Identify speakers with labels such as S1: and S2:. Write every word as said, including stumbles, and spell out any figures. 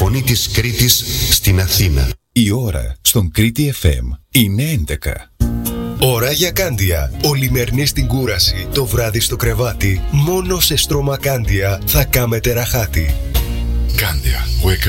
S1: φωνή της Κρήτης στην Αθήνα.
S2: Η ώρα στον Κρήτη εφ εμ είναι έντεκα.
S3: Ώρα για Κάντια. Ολημερινή στην κούραση, το βράδυ στο κρεβάτι. Μόνο σε στρώμα Κάντια θα κάμετε ραχάτι.
S4: Κάντια, wake up.